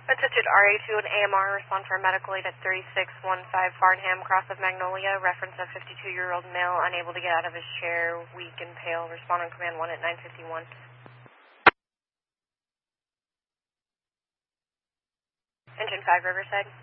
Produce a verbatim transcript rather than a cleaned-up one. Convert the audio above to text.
Attempted R A two and A M R, respond for a medical aid at thirty-six fifteen Farnham, cross of Magnolia, reference a fifty-two-year-old male unable to get out of his chair, weak and pale, respond on command one at nine fifty-one. Engine five, Riverside.